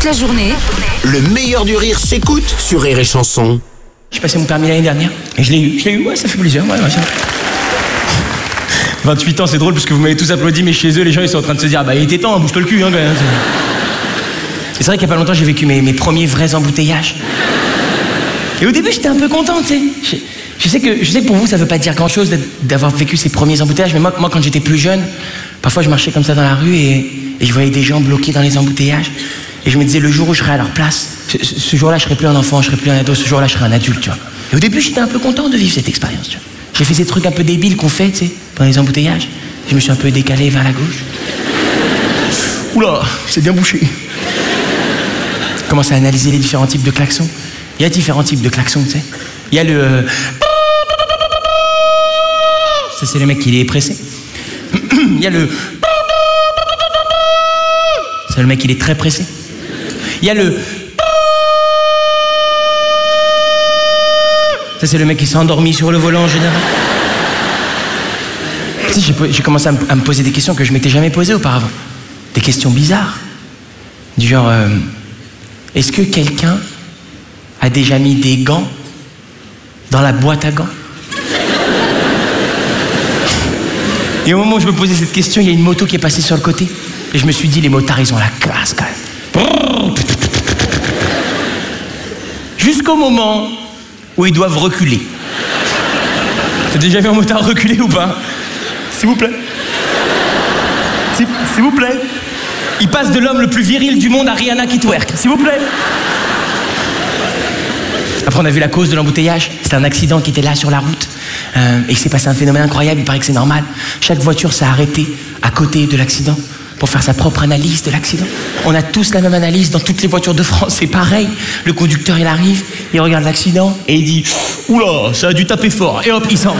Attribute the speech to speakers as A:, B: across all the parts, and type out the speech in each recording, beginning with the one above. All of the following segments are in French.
A: Toute la journée,
B: Le meilleur du rire s'écoute sur Rire et Chanson.
C: J'ai passé mon permis l'année dernière et je l'ai eu, ouais, ça fait plaisir, ouais, ça. 28 ans, c'est drôle parce que vous m'avez tous applaudi, mais chez eux, les gens ils sont en train de se dire, bah il était temps, bouge-toi le cul, hein, quand même. Et c'est vrai qu'il y a pas longtemps, j'ai vécu mes premiers vrais embouteillages. Et au début, j'étais un peu content, tu sais. Je sais que pour vous, ça veut pas dire grand-chose d'avoir vécu ces premiers embouteillages, mais moi, quand j'étais plus jeune, parfois je marchais comme ça dans la rue et je voyais des gens bloqués dans les embouteillages. Et je me disais, le jour où je serai à leur place, ce jour-là, je serai plus un enfant, je serai plus un ado, ce jour-là, je serai un adulte, tu vois. Et au début, j'étais un peu content de vivre cette expérience, tu vois. J'ai fait ces trucs un peu débiles qu'on fait, tu sais, pendant les embouteillages. Je me suis un peu décalé vers la gauche. Oula, c'est bien bouché. Je commence à analyser les différents types de klaxons. Il y a différents types de klaxons, tu sais. Il y a le... Ça, c'est le mec qui est pressé. Il y a le... C'est le mec qui est très pressé. Il y a le... Ça, c'est le mec qui s'est endormi sur le volant en général. Tu sais, j'ai commencé à me poser des questions que je m'étais jamais posées auparavant. Des questions bizarres. Du genre, est-ce que quelqu'un a déjà mis des gants dans la boîte à gants? Et au moment où je me posais cette question, il y a une moto qui est passée sur le côté. Et je me suis dit, les motards, ils ont la classe quand même. Jusqu'au moment où ils doivent reculer. T'as déjà vu un motard reculer ou pas? S'il vous plaît. S'il vous plaît. Il passe de l'homme le plus viril du monde à Rihanna qui twerk. S'il vous plaît. Après, on a vu la cause de l'embouteillage. C'était un accident qui était là sur la route. Et il s'est passé un phénomène incroyable. Il paraît que c'est normal. Chaque voiture s'est arrêtée à côté de l'accident pour faire sa propre analyse de l'accident. On a tous la même analyse dans toutes les voitures de France. C'est pareil. Le conducteur, il arrive, il regarde l'accident et il dit « Oula, ça a dû taper fort. » Et hop, il s'en va.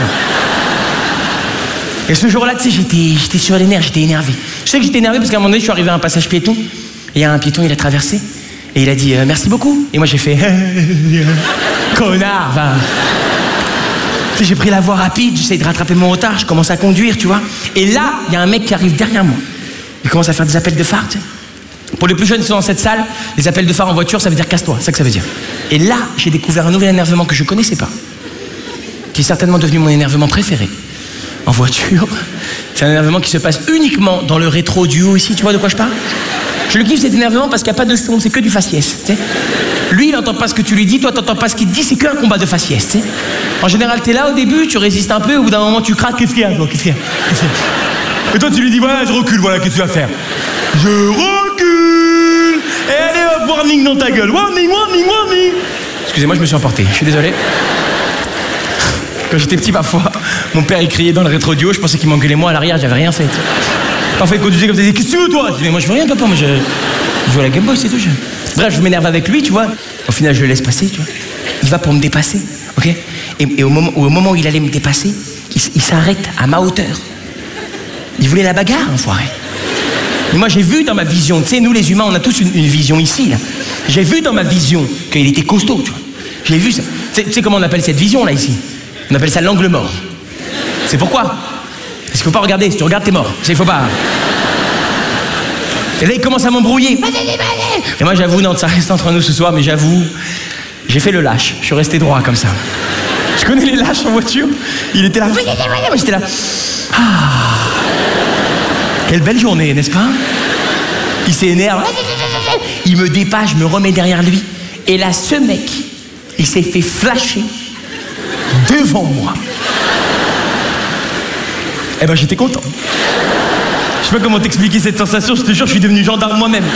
C: Et ce jour-là, tu sais, j'étais sur les nerfs, j'étais énervé. Je sais que j'étais énervé parce qu'à un moment donné, je suis arrivé à un passage piéton. Et il y a un piéton, il a traversé. Et il a dit « Merci beaucoup ». Et moi, j'ai fait « Connard, va !» Tu sais, j'ai pris la voie rapide, j'essaie de rattraper mon retard, je commence à conduire, tu vois. Et là, il y a un mec qui arrive derrière moi. Il commence à faire des appels de phare, tu sais. Pour les plus jeunes qui sont dans cette salle, les appels de phare en voiture, ça veut dire casse-toi, c'est ça que ça veut dire. Et là, j'ai découvert un nouvel énervement que je connaissais pas, qui est certainement devenu mon énervement préféré. En voiture, c'est un énervement qui se passe uniquement dans le rétro du haut ici, tu vois de quoi je parle? Je le kiffe cet énervement parce qu'il n'y a pas de son, c'est que du faciès, tu sais. Lui, il n'entend pas ce que tu lui dis, toi, t'entends pas ce qu'il te dit, c'est qu'un combat de faciès, tu sais. En général, t'es là au début, tu résistes un peu, au bout d'un moment, tu craques, qu'est-ce qu'il y a, toi, qu'est-ce qu'il y a? Et toi, tu lui dis, voilà, je recule, voilà, qu'est-ce que tu vas faire? Je recule! Et allez hop, warning dans ta gueule, warning, warning, warning! Excusez-moi, je me suis emporté, je suis désolé. Quand j'étais petit, parfois, mon père, il criait dans le rétro du haut, je pensais qu'il m'engueulait moi à l'arrière, j'avais rien fait. Parfois, il conduisait comme ça, il disait, qu'est-ce que tu veux, toi? Je dis, mais moi, je veux rien, papa, moi, je joue à la Game Boy, c'est tout. Bref, je m'énerve avec lui, tu vois. Au final, je le laisse passer, tu vois. Il va pour me dépasser, ok? Et au moment où il allait me dépasser, il s'arrête à ma hauteur. Il voulait la bagarre, enfoiré. Et moi, j'ai vu dans ma vision, tu sais, nous les humains, on a tous une vision ici, là. J'ai vu dans ma vision qu'il était costaud, tu vois. J'ai vu ça. Tu sais comment on appelle cette vision, là, ici? On appelle ça l'angle mort. C'est pourquoi? Parce qu'il faut pas regarder. Si tu regardes, t'es mort. Il faut pas. Et là, il commence à m'embrouiller. Et moi, j'avoue, non, ça reste entre nous ce soir, mais j'avoue, j'ai fait le lâche. Je suis resté droit comme ça. Je connais les lâches en voiture. Il était là. Moi, j'étais là. Ah. Quelle belle journée, n'est-ce pas? Il s'énerve. Il me dépasse, je me remets derrière lui. Et là, ce mec, il s'est fait flasher devant moi. Eh ben, j'étais content. Je sais pas comment t'expliquer cette sensation, je te jure, je suis devenu gendarme moi-même.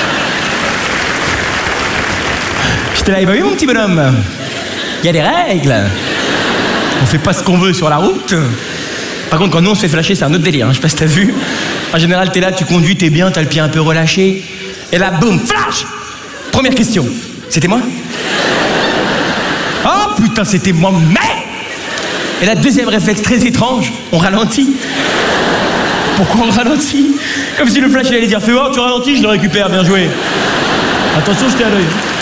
C: J'étais là, et bah oui, mon petit bonhomme. Il y a des règles. On fait pas ce qu'on veut sur la route. Par contre, quand nous on se fait flasher, c'est un autre délire, hein. Je sais pas si t'as vu. En général, t'es là, tu conduis, t'es bien, t'as le pied un peu relâché. Et là, boum, flash! Première question. C'était moi? Oh putain, c'était moi, mais! Et là, deuxième réflexe très étrange, on ralentit. Pourquoi on ralentit? Comme si le flash il allait dire, fais voir, tu ralentis, je le récupère, bien joué. Attention, je t'ai à l'œil.